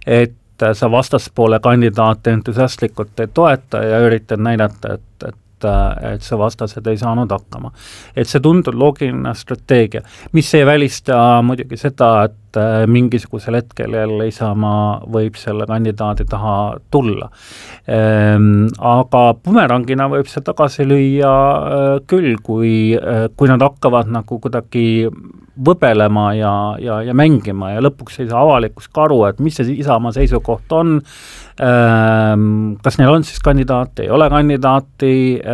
et sa vastaspoole kandidaate entusiastlikult ei toeta ja üritad näidata, et see vastased ei saanud hakkama. Et see tundub loogiline strateegia, mis ei välista muidugi seda, et mingisugusel hetkel jälle Isamaa võib selle kandidaadi taha tulla. Aga bumerangina võib see tagasi lüüa küll, kui nad hakkavad nagu kuidagi võbelema ja mängima ja lõpuks ei saa avalikkus ka aru, et mis see Isamaa seisukoht on, kas neil on siis kandidaati, ei ole kandidaati,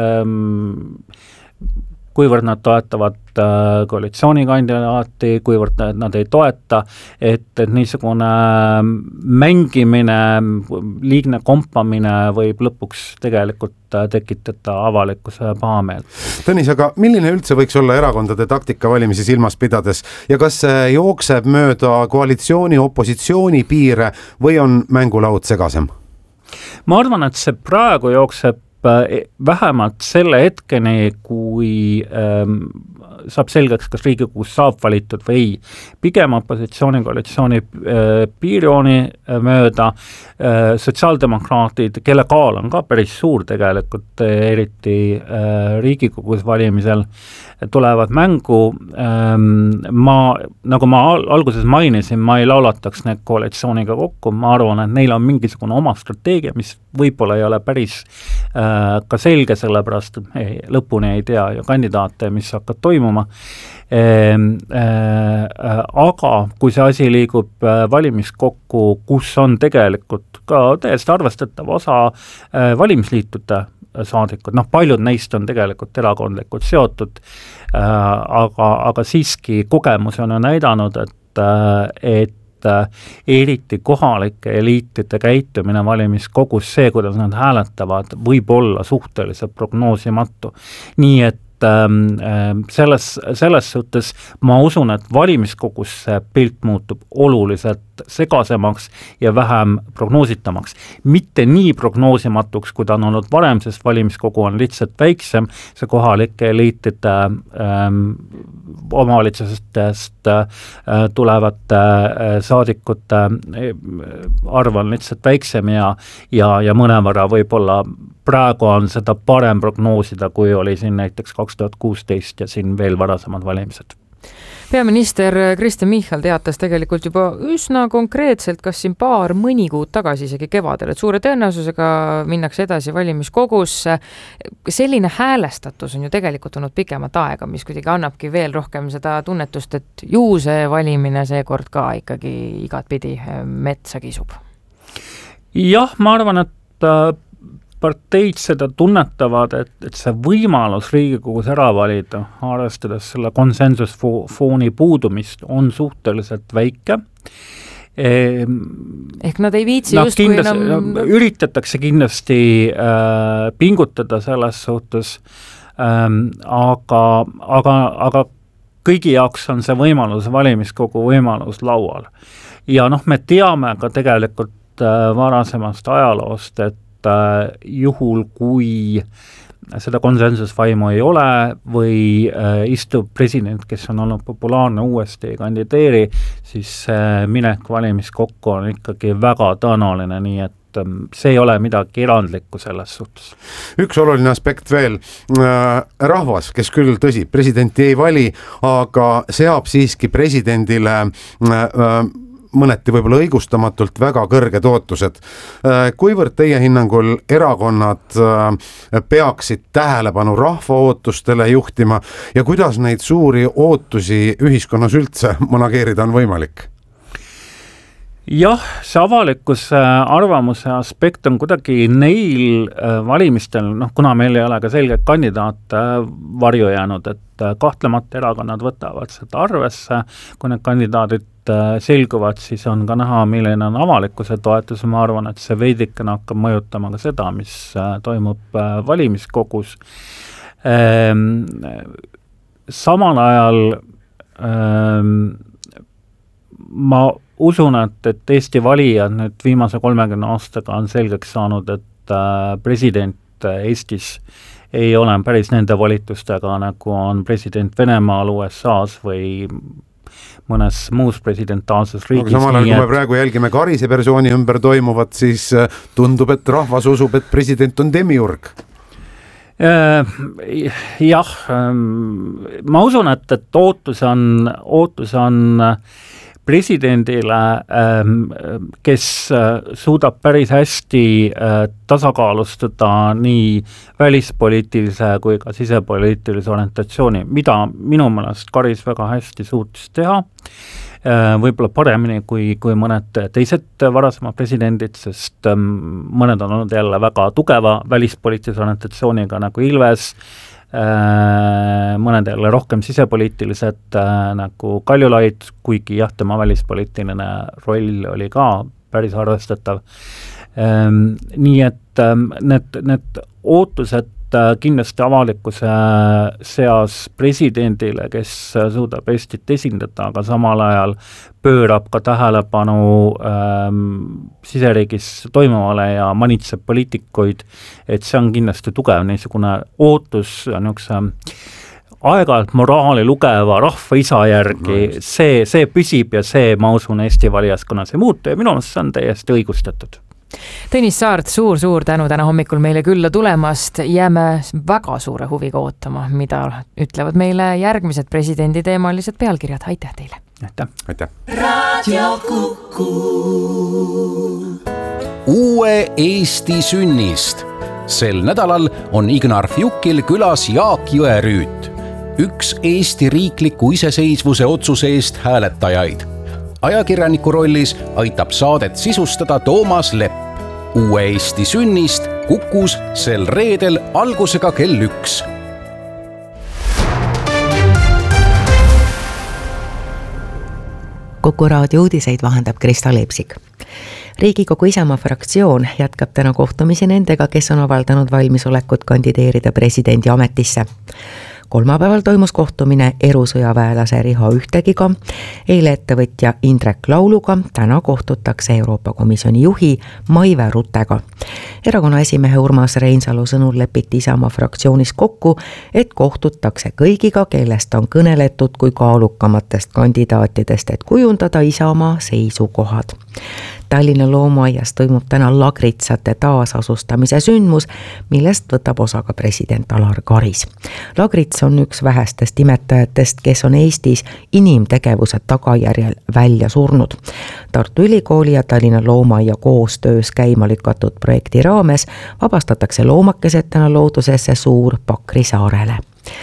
kuivõrd nad toetavad koalitsioonikandidaati, kuivõrd nad ei toeta, et niisugune mängimine, liigne kompamine võib lõpuks tegelikult tekitada avalikkuse pahameelt. Tõnis, aga milline üldse võiks olla erakondade taktika valimisi silmas pidades ja kas see jookseb mööda koalitsiooni, opositsiooni piire või on mängulaud segasem? Ma arvan, et see praegu jookseb vähemalt selle hetkeni, kui saab selgeks, kas Riigikogus saab valitud või ei. Pigem opositsiooni-koalitsiooni piirjooni mööda sotsiaaldemokraatid, kelle kaal on ka päris suur tegelikult, eriti Riigikogus valimisel, tulevad mängu. Nagu ma alguses mainisin, ma ei laulataks need koalitsiooniga kokku, ma arvan, et neil on mingisugune oma strateegia, mis võib-olla ei ole päris ka selge, sellepärast lõpuni ei tea ju kandidaate, mis hakkab toimuma. Aga kui see asi liigub valimiskokku, kus on tegelikult ka täiesti arvestatav osa valimisliitude saadikud, paljud neist on tegelikult erakondlikult seotud, aga siiski kogemus on näidanud, et eriti kohalike eliitide käitumine valimiskogus, see, kuidas nad hääletavad, võib olla suhteliselt prognoosimatu. Nii et selles suhtes ma usun, et valimiskogus see pilt muutub oluliselt segasemaks ja vähem prognoositamaks. Mitte nii prognoosimatuks, kui ta on olnud varem, sest valimiskogu on lihtsalt väiksem, see kohalike eliitide omavalitsusest tulevate saadikute arv on lihtsalt väiksem ja mõnevõrra võib-olla praegu on seda parem prognoosida, kui oli siin näiteks 2016 ja siin veel varasemad valimised. Peaminister Kristen Michal teatas tegelikult juba üsna konkreetselt, kas siin mõni kuud tagasi isegi kevadel, et suure tõenäosusega minnakse edasi valimiskogusse. Selline häälestatus on ju tegelikult olnud pikemat aega, mis kuidagi annabki veel rohkem seda tunnetust, et ju see valimine seekord ka ikkagi igatpidi metsa kisub. Jah, ma arvan, et parteid seda tunnetavad, et see võimalus Riigikogus ära valida, arvestades selle konsensusfooni puudumist, on suhteliselt väike. Ehk nad ei viitsi just kui enam... Üritatakse kindlasti pingutada selles suhtes, aga kõigi jaoks on see võimalus, valimiskogu võimalus laual. Ja me teame ka tegelikult varasemast ajaloost, et juhul, kui seda konsensusvaimu ei ole või istub president, kes on olnud populaarne, uuesti ei kandideeri, siis minek valimiskokku on ikkagi väga tõenäoline, nii et see ei ole midagi erandlikku selles suhtes. Üks oluline aspekt veel, rahvas, kes küll tõsi, presidenti ei vali, aga seab siiski presidendile mõneti võib-olla õigustamatult väga kõrged ootused. Kuivõrd teie hinnangul erakonnad peaksid tähelepanu rahva ootustele juhtima ja kuidas neid suuri ootusi ühiskonnas üldse manageerida on võimalik? Jah, see avalikkuse arvamuse aspekt on kuidagi neil valimistel, kuna meil ei ole ka selget kandidaat varju jäänud, et kahtlemata erakonnad võtavad seda arvesse, kui need kandidaadid selguvad, siis on ka näha, milline on avalikkuse toetus. Ma arvan, et see veidikene hakkab mõjutama ka seda, mis toimub valimiskogus. Samal ajal ma usun, et Eesti valijad nüüd viimase 30 aastaga on selgeks saanud, et president Eestis ei ole päris nende volitustega, nagu on president Venemaal, USA's või mõnes muus presidentaalses riigis. Aga samal ajal, kui me praegu jälgime Karise persooni ümber toimuvat, siis tundub, et rahvas usub, et president on demiurg. Jah, ma usun, et ootus on presidendile, kes suudab päris hästi tasakaalustada nii välispoliitilise kui ka sisepoliitilise orientatsiooni, mida minu meelest Karis väga hästi suutis teha, võib-olla paremini kui mõned teised varasema presidendid, sest mõned on olnud jälle väga tugeva välispoliitilise orientatsiooniga nagu Ilves, mõned jälle rohkem sisepoliitilised nagu Kaljulaid, kuigi jah, tema välispoliitiline roll oli ka päris arvestatav. Nii et need ootused kindlasti avalikkuse seas presidendile, kes suudab Eestit esindada, aga samal ajal pöörab ka tähelepanu siseriigis toimuvale ja manitseb poliitikuid, et see on kindlasti tugev niisugune ootus aeg-ajalt moraali lugeva rahvaisa järgi, see püsib ja see, ma usun, Eesti valijaskonnas ei muutu ja minu meelest see on täiesti õigustatud. Tõnis Saart, suur tänu täna hommikul meile külla tulemast. Jääme väga suure huviga ootama, mida ütlevad meile järgmised presidendi teemalised pealkirjad. Aitäh teile! Aitäh! Radio Kuku. Uue Eesti sünnist. Sel nädalal on Ignar Fjukil külas Jaak Jõerüüt, üks Eesti riikliku iseseisvuse otsuse eest hääletajaid. Ajakirjaniku rollis aitab saadet sisustada Toomas Lepp. Uue Eesti sünnist Kukus sel reedel algusega kell 1. Kuku raadio uudiseid vahendab Krista Leepsik. Riigikogu Isamaa fraktsioon jätkab täna kohtumisi nendega, kes on avaldanud valmisolekut kandideerida presidendi ametisse. Kolmapäeval toimus kohtumine erusõjaväelase Riho Ühtegiga, eile ettevõtja Indrek Lauluga, täna kohtutakse Euroopa Komisjoni juhi Maive Rutega. Erakonna esimehe Urmas Reinsalu sõnul lepiti Isamaa fraktsioonis kokku, et kohtutakse kõigiga, kellest on kõneletud kui kaalukamatest kandidaatidest, et kujundada Isamaa seisukohad. Tallinna loomaaias toimub täna lagritsate taasasustamise sündmus, millest võtab osa ka president Alar Karis. Lagrits on üks vähestest imetajatest, kes on Eestis inimtegevuse tagajärjel välja surnud. Tartu Ülikooli ja Tallinna loomaaia koostöös käima lükatud projekti raames vabastatakse loomakesed täna loodusesse Suur-Pakri saarele.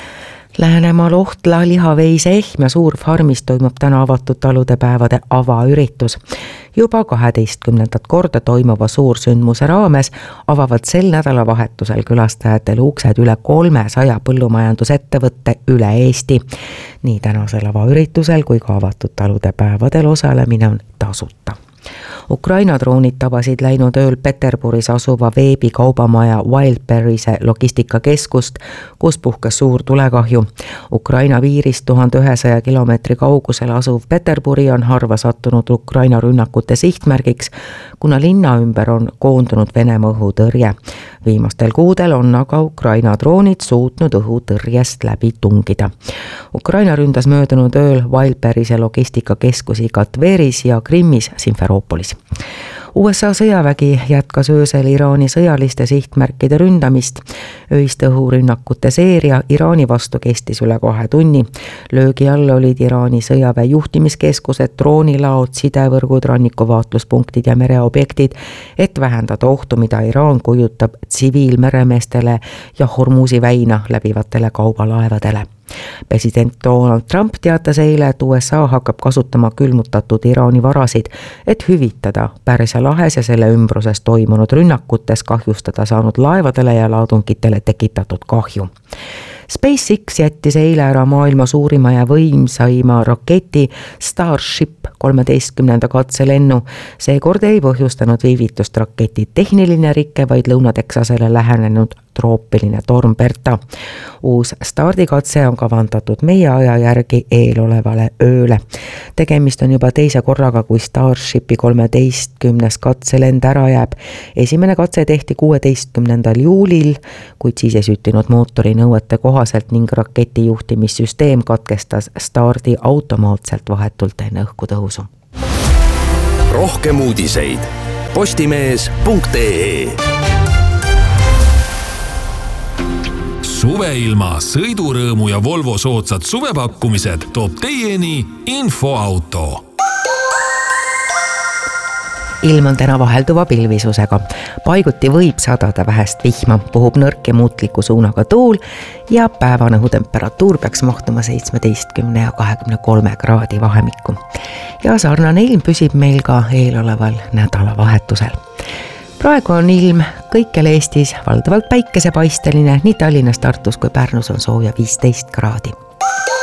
Läänemaa Lohtla lihaveise Ehmja Suurfarmis toimub täna avatud taludepäevade avaüritus. Juba 12. korda toimuva suursündmuse raames avavad sel nädalavahetusel külastajatele uksed üle 300 põllumajandusettevõtte üle Eesti. Nii tänasel avaüritusel kui ka avatud taludepäevadel osalemine on tasuta. Ukraina droonid tabasid läinud ööl Peterburis asuva veebikaubamaja Wildberry'se logistikakeskust, kus puhkes suur tulekahju. Ukraina piirist 1100 kilomeetri kaugusel asuv Peterburi on harva sattunud Ukraina rünnakute sihtmärgiks, kuna linna ümber on koondunud Venemaa õhutõrje. Viimastel kuudel on aga Ukraina droonid suutnud õhutõrjest läbi tungida. Ukraina ründas möödunud ööl Wildberry'se logistikakeskusi Katveris ja Krimmis Simferoopolis. USA sõjavägi jätkas öösel Iraani sõjaliste sihtmärkide ründamist. Öiste õhurünnakute seeria Iraani vastu kestis üle 2 tunni. Löögi all olid Iraani sõjaväe juhtimiskeskused, droonilaod, sidevõrgud, rannikuvaatluspunktid ja mereobjektid, et vähendada ohtu, mida Iraan kujutab tsiviilmeremeestele ja Hormuzi väina läbivatele kaubalaevadele. President Donald Trump teatas eile, et USA hakkab kasutama külmutatud Iraani varasid, et hüvitada Pärsia lahes ja selle ümbruses toimunud rünnakutes kahjustada saanud laevadele ja laadungitele tekitatud kahju. SpaceX jättis eile ära maailma suurima ja võimsaima raketi Starship 13. katselennu. Seekord ei põhjustanud viivitust raketi tehniline rike, vaid Lõuna-Texasele lähenenud troopiline torm Berta. Uus stardikatse on kavandatud meie aja järgi eelolevale ööle. Tegemist on juba teise korraga, kui Starshipi 13. katselend ära jääb. Esimene katse tehti 16. juulil, kuid siis ei süttinud mootori nõuete kohaselt ning raketi juhtimissüsteem katkestas stardi automaatselt vahetult enne õhkutõusu. Rohkem uudiseid postimees.ee. Suveilma, sõidurõõmu ja Volvo soodsad suvepakkumised toob teieni Infoauto. Ilm on täna vahelduva pilvisusega. Paiguti võib sadada vähest vihma, puhub nõrk ja muutliku suunaga tuul ja päevane õhutemperatuur peaks mahtuma 17 ja 23 kraadi vahemikku. Ja sarnane ilm püsib meil ka eeloleval nädalavahetusel. Praegu on ilm kõikjal Eestis valdavalt päikesepaisteline, nii Tallinnas, Tartus kui Pärnus on sooja 15 kraadi.